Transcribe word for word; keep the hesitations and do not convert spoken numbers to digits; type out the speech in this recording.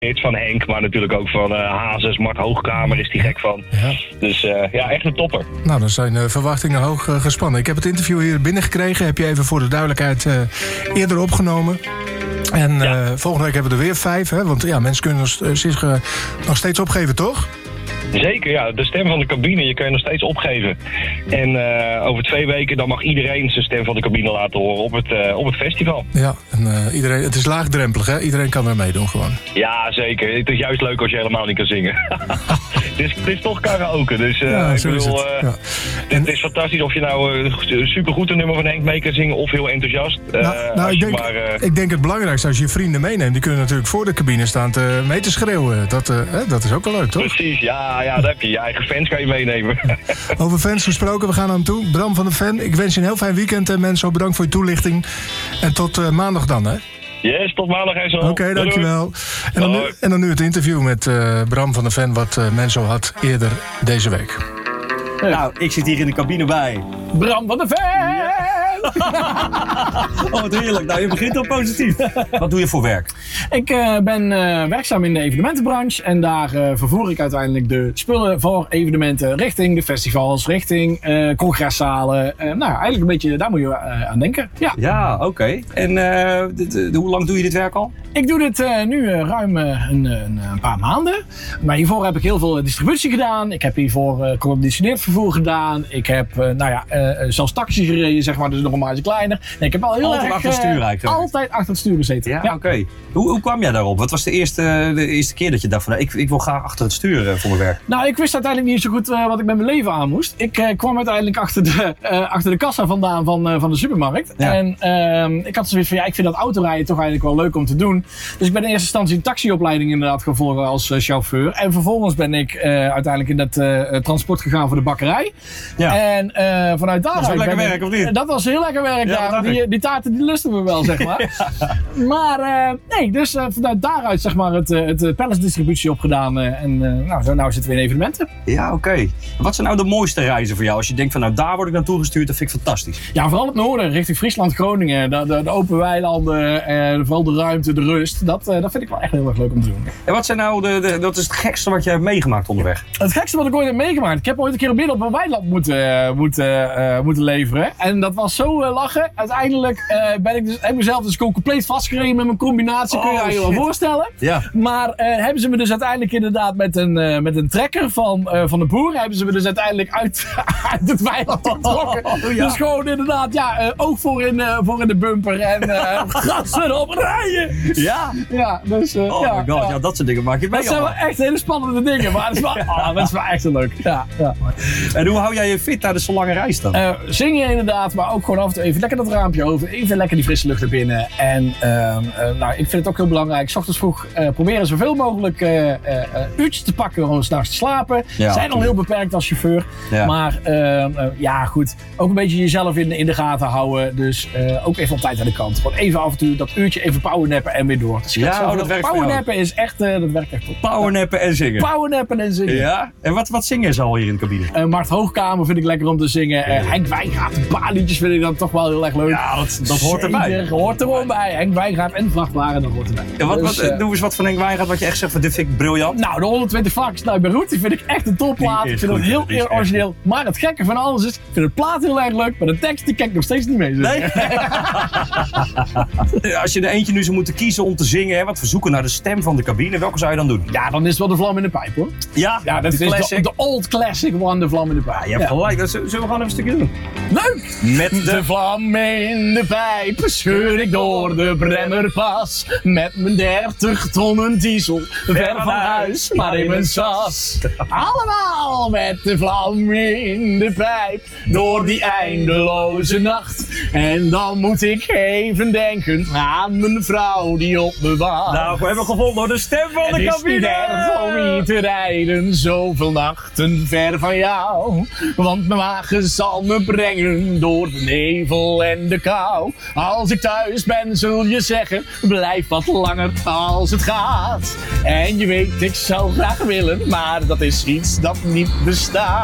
hits van Henk, maar natuurlijk ook van uh, Hazes, Mart Hoogkamer is die gek van. Ja. Dus uh, ja, echt een topper. Nou, dan zijn uh, verwachtingen hoog uh, gespannen. Ik heb het interview hier binnengekregen. Heb je even voor de duidelijkheid uh, eerder opgenomen. En uh, ja. volgende week hebben we er weer vijf, hè? Want ja, mensen kunnen zich uh, nog steeds opgeven, toch? Zeker, ja. De stem van de cabine, je kan je nog steeds opgeven. En uh, over twee weken dan mag iedereen zijn stem van de cabine laten horen op het, uh, op het festival. Ja, en uh, iedereen, het is laagdrempelig, hè? Iedereen kan er meedoen gewoon. Ja, zeker. Het is juist leuk als je helemaal niet kan zingen. het, is, het is toch karaoke, dus uh, ja, ik bedoel, het. Uh, ja. en, het is fantastisch of je nou uh, supergoed een nummer van Henk mee kan zingen of heel enthousiast. Uh, nou, nou, ik, denk, maar, uh, ik denk het belangrijkste, als je je vrienden meeneemt, die kunnen natuurlijk voor de cabine staan te, mee te schreeuwen. Dat, uh, hè, dat is ook wel leuk, toch? Precies, ja, ja, daar heb je je eigen fans kan je meenemen. Over fans gesproken, we gaan naar hem toe. Bram van de Ven, ik wens je een heel fijn weekend en mensen, bedankt voor je toelichting. En tot uh, maandag dan, hè? Yes, tot maandag en zo. Oké, okay, dankjewel. En dan, nu, en dan nu het interview met uh, Bram van de Ven, wat uh, Menzo had eerder deze week. Nou, ik zit hier in de cabine bij Bram van de Ven! Oh, wat heerlijk. Nou, je begint al positief. Wat doe je voor werk? Ik uh, ben uh, werkzaam in de evenementenbranche en daar uh, vervoer ik uiteindelijk de spullen voor evenementen richting de festivals, richting uh, congresszalen. Uh, nou, eigenlijk een beetje, daar moet je uh, aan denken. Ja, ja oké. Okay. En uh, dit, uh, hoe lang doe je dit werk al? Ik doe dit uh, nu uh, ruim uh, een, een, een paar maanden. Maar hiervoor heb ik heel veel distributie gedaan. Ik heb hiervoor uh, geconditioneerd vervoer gedaan. Ik heb uh, nou ja, uh, zelfs taxi gereden, zeg maar, dus nog een maatje kleiner. Nee, ik heb al heel altijd erg, achter het stuur eigenlijk. Uh, altijd achter het stuur gezeten. Ja, ja. oké. Okay. Hoe, hoe kwam jij daarop? Wat was de eerste, de eerste keer dat je dacht van, nou, ik, ik wil graag achter het stuur uh, voor mijn werk? Nou, ik wist uiteindelijk niet zo goed uh, wat ik met mijn leven aan moest. Ik uh, kwam uiteindelijk achter de, uh, achter de kassa vandaan van, uh, van de supermarkt. Ja. En uh, ik had zoiets van, ja, ik vind dat autorijden toch eigenlijk wel leuk om te doen. Dus ik ben in eerste instantie een taxiopleiding inderdaad gevolgd als uh, chauffeur. En vervolgens ben ik uh, uiteindelijk in dat uh, transport gegaan voor de bakkerij. Ja. En uh, vanuit daar... Dat was ook lekker werk, of niet? Dat was heel lekker werk, ja. ja. Die, die taarten die lusten we wel, zeg maar. ja. Maar uh, nee, dus uh, vanuit daaruit zeg maar het, het palletsdistributie opgedaan. Uh, en uh, nou, zo nou zitten we in evenementen. Ja, oké. Okay. Wat zijn nou de mooiste reizen voor jou? Als je denkt van, nou daar word ik naartoe gestuurd, dat vind ik fantastisch. Ja, vooral het noorden, richting Friesland, Groningen. De, de, de open weilanden, uh, vooral de ruimte, de rust. Dat, uh, dat vind ik wel echt heel erg leuk om te doen. En wat zijn nou de, de, dat is het gekste wat je hebt meegemaakt onderweg? Het gekste wat ik ooit heb meegemaakt? Ik heb ooit een keer midden op een weiland moeten, uh, moeten, uh, moeten leveren. En dat was zo uh, lachen. Uiteindelijk uh, ben ik dus, heb mezelf dus gewoon compleet vastgereden met mijn combinatie. Oh, kun je je wel voorstellen. Ja. Maar uh, hebben ze me dus uiteindelijk inderdaad met een, uh, met een trekker van, uh, van de boer, hebben ze me dus uiteindelijk uit, uit het weiland getrokken. Oh, oh, ja. Dus gewoon inderdaad, ja, uh, oog voor in, uh, voor in de bumper en uh, gassen op rijden. Ja? Ja, dus uh, oh ja, my god, ja. ja, dat soort dingen maak je mee. Dat zijn wel echt hele spannende dingen, maar dat is wel, oh, dat is wel echt zo leuk. Ja, ja. En hoe hou jij je fit tijdens zo'n lange reis dan? Uh, zingen inderdaad, maar ook gewoon af en toe even lekker dat raampje over, even lekker die frisse lucht erbinnen. En uh, uh, nou, ik vind het ook heel belangrijk, 's ochtends vroeg uh, proberen zoveel mogelijk uh, uh, uurtjes te pakken om 's nachts te slapen. Ja, zijn al heel beperkt als chauffeur, ja. maar uh, uh, ja goed, ook een beetje jezelf in de, in de gaten houden. Dus uh, ook even op tijd aan de kant. Gewoon even af en toe dat uurtje even powernappen en weer door. Dus ja, oh, dat werkt powernappen is echt, uh, dat werkt echt top. Powernappen en zingen. Powernappen en zingen. Ja, en wat, wat zingen ze al hier in de cabine? Uh, Mart Hoogkamer vind ik lekker om te zingen. Uh, Henk Wijngaard, een paar liedjes vind ik dan toch wel heel erg leuk. Ja, dat, dat hoort erbij. Zeker, hoort er gewoon bij. Henk Wijngaard en vrachtwagen, dat hoort erbij. Ja, wat, dus, wat, uh, doe eens wat van Henk Wijngaard wat je echt zegt van dit vind ik briljant. Nou, de honderdtwintig varkens naar Beirut, die vind ik echt een topplaat. Ik vind het heel erg origineel. Maar het gekke van alles is, ik vind de plaat heel erg leuk, maar de tekst die kan ik nog steeds niet mee. Nee? Als je er eentje nu zou moeten kiezen om te zingen, hè, wat we zoeken naar de stem van de cabine, welke zou je dan doen? Ja, dan is het wel de vlam in de pijp, hoor. Ja, ja dat is de, de old classic one, de vlam in de pijp. Ja, je hebt ja. gelijk. Dat zullen we gewoon even een stukje doen. Leuk! Met de, de vlam in de pijp scheur ik door de Bremmerpas. Met mijn dertig tonnen diesel, ver van huis, maar in mijn sas. Allemaal met de vlam in de pijp, door die eindeloze nacht. En dan moet ik even denken aan mijn vrouw die op me wacht. Nou, we hebben gevonden door de stem van het de cabine. Het is niet erg om hier te rijden, zoveel nachten ver van jou. Want mijn wagen zal me brengen door de nevel en de kou. Als ik thuis ben zul je zeggen, blijf wat langer als het gaat. En je weet, ik zou graag willen, maar dat is iets dat niet bestaat.